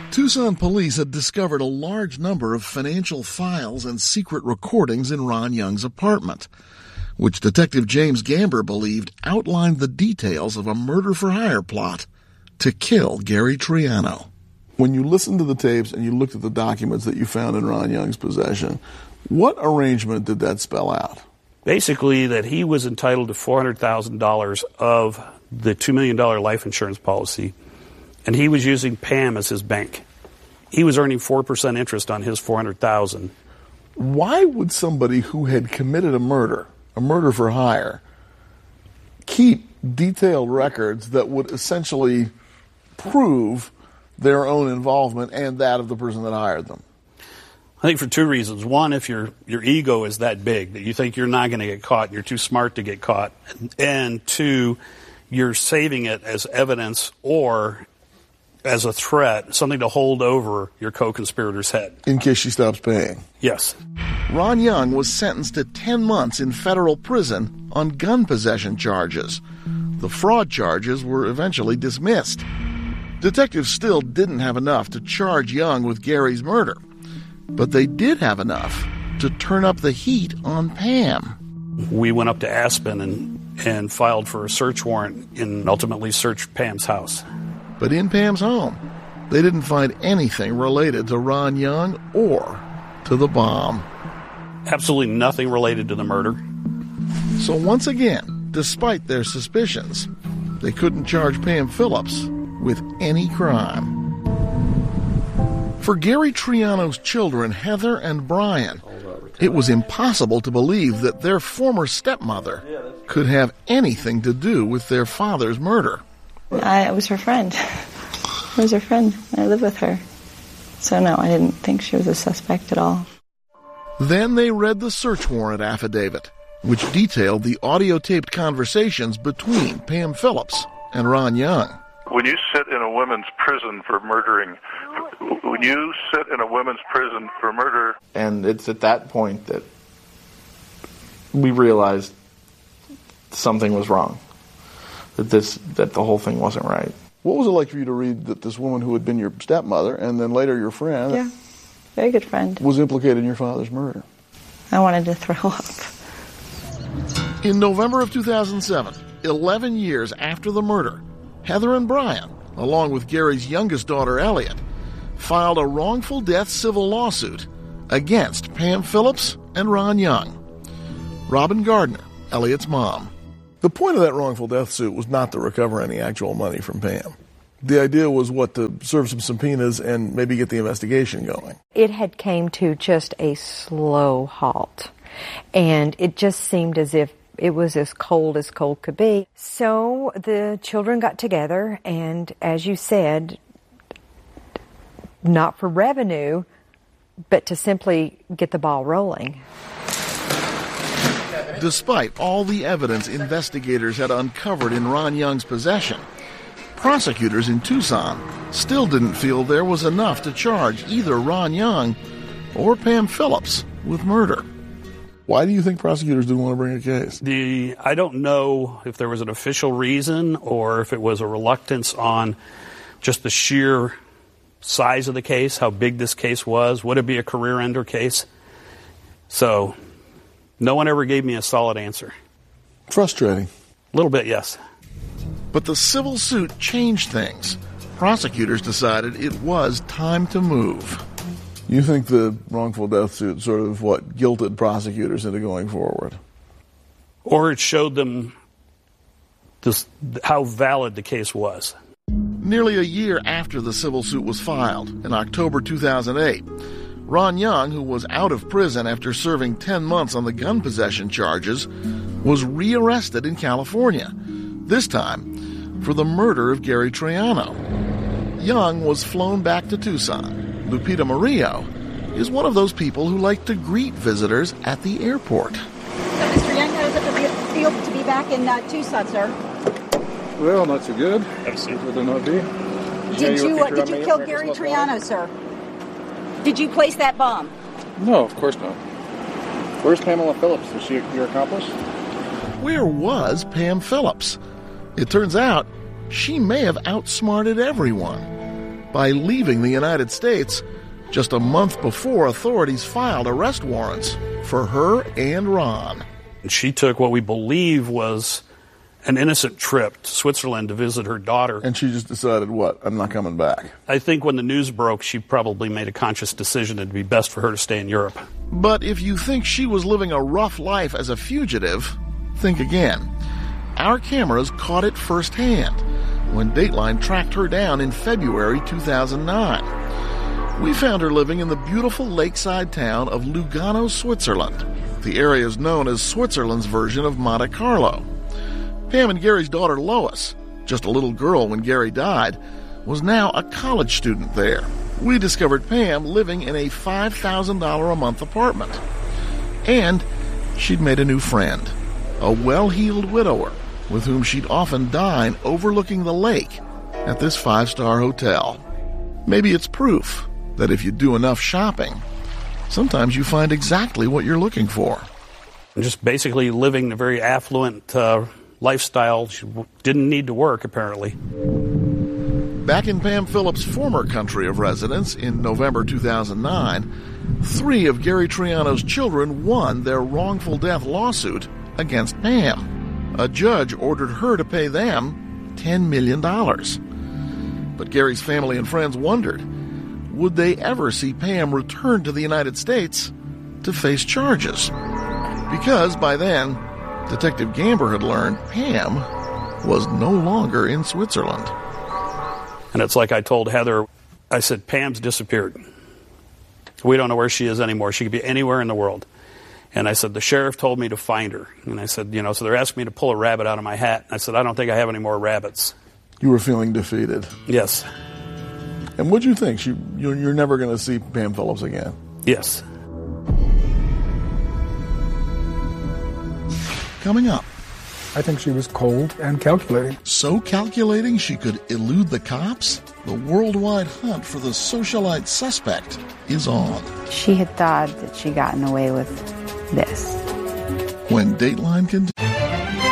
Tucson police had discovered a large number of financial files and secret recordings in Ron Young's apartment, which Detective James Gamber believed outlined the details of a murder-for-hire plot to kill Gary Triano. When you listened to the tapes and you looked at the documents that you found in Ron Young's possession, what arrangement did that spell out? Basically, that he was entitled to $400,000 of the $2 million life insurance policy, and he was using Pam as his bank. He was earning 4% interest on his $400,000. Why would somebody who had committed a murder for hire, keep detailed records that would essentially prove their own involvement and that of the person that hired them? I think for two reasons. One, if your ego is that big that you think you're not going to get caught, you're too smart to get caught. And two, you're saving it as evidence or as a threat, something to hold over your co-conspirator's head. In case she stops paying. Yes. Ron Young was sentenced to 10 months in federal prison on gun possession charges. The fraud charges were eventually dismissed. Detectives still didn't have enough to charge Young with Gary's murder, but they did have enough to turn up the heat on Pam. We went up to Aspen and filed for a search warrant and ultimately searched Pam's house. But in Pam's home, they didn't find anything related to Ron Young or to the bomb. Absolutely nothing related to the murder. So once again, despite their suspicions, they couldn't charge Pam Phillips with any crime. For Gary Triano's children, Heather and Brian, it was impossible to believe that their former stepmother could have anything to do with their father's murder. I was her friend. I was her friend. I lived with her. So no, I didn't think she was a suspect at all. Then they read the search warrant affidavit, which detailed the audio-taped conversations between Pam Phillips and Ron Young. When you sit in a women's prison for murdering, And it's at that point that we realized something was wrong. That the whole thing wasn't right. What was it like for you to read that this woman who had been your stepmother and then later your friend, yeah, very good friend, was implicated in your father's murder? I wanted to throw up. In November of 2007, 11 years after the murder, Heather and Brian, along with Gary's youngest daughter Elliot, filed a wrongful death civil lawsuit against Pam Phillips and Ron Young. Robin Gardner, Elliot's mom. The point of that wrongful death suit was not to recover any actual money from Pam. The idea was, to serve some subpoenas and maybe get the investigation going. It had came to just a slow halt, and it just seemed as if it was as cold could be. So the children got together, and as you said, not for revenue, but to simply get the ball rolling. Despite all the evidence investigators had uncovered in Ron Young's possession, prosecutors in Tucson still didn't feel there was enough to charge either Ron Young or Pam Phillips with murder. Why do you think prosecutors didn't want to bring a case? I don't know if there was an official reason or if it was a reluctance on just the sheer size of the case, how big this case was. Would it be a career-ender case? So no one ever gave me a solid answer. Frustrating. A little bit, yes. But the civil suit changed things. Prosecutors decided it was time to move. You think the wrongful death suit sort of, guilted prosecutors into going forward? Or it showed them how valid the case was. Nearly a year after the civil suit was filed, in October 2008, Ron Young, who was out of prison after serving 10 months on the gun possession charges, was rearrested in California, this time for the murder of Gary Triano. Young was flown back to Tucson. Lupita Murillo is one of those people who like to greet visitors at the airport. So, Mr. Young, how does it feel to be back in Tucson, sir? Well, not so good. Would there not be? Did you kill Gary Triano, sir? Did you place that bomb? No, of course not. Where's Pamela Phillips? Is she your accomplice? Where was Pam Phillips? It turns out she may have outsmarted everyone. by leaving the United States just a month before authorities filed arrest warrants for her and Ron. She took what we believe was an innocent trip to Switzerland to visit her daughter. And she just decided, what, I'm not coming back. I think when the news broke, she probably made a conscious decision it'd be best for her to stay in Europe. But if you think she was living a rough life as a fugitive, think again. Our cameras caught it firsthand when Dateline tracked her down in February 2009. We found her living in the beautiful lakeside town of Lugano, Switzerland. The area is known as Switzerland's version of Monte Carlo. Pam and Gary's daughter Lois, just a little girl when Gary died, was now a college student there. We discovered Pam living in a $5,000 a month apartment. And she'd made a new friend, a well-heeled widower with whom she'd often dine overlooking the lake at this 5-star hotel. Maybe it's proof that if you do enough shopping, sometimes you find exactly what you're looking for. Just basically living a very affluent lifestyle. She didn't need to work, apparently. Back in Pam Phillips' former country of residence in November 2009, 3 of Gary Triano's children won their wrongful death lawsuit against Pam. A judge ordered her to pay them $10 million. But Gary's family and friends wondered, would they ever see Pam return to the United States to face charges? Because by then, Detective Gamber had learned Pam was no longer in Switzerland. And it's like I told Heather, I said, Pam's disappeared. We don't know where she is anymore. She could be anywhere in the world. And I said, the sheriff told me to find her. And I said, so they're asking me to pull a rabbit out of my hat. And I said, I don't think I have any more rabbits. You were feeling defeated. Yes. And what'd you think? You're never going to see Pam Phillips again? Yes. Coming up. I think she was cold and calculating. So calculating she could elude the cops? The worldwide hunt for the socialite suspect is on. She had thought that she'd gotten away with this. When Dateline continues.